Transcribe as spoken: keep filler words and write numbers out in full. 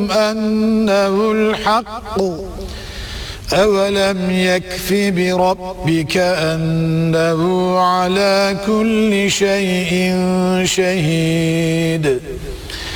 أنه الحق أولم يكف بربك أنه على كل شيء شهيد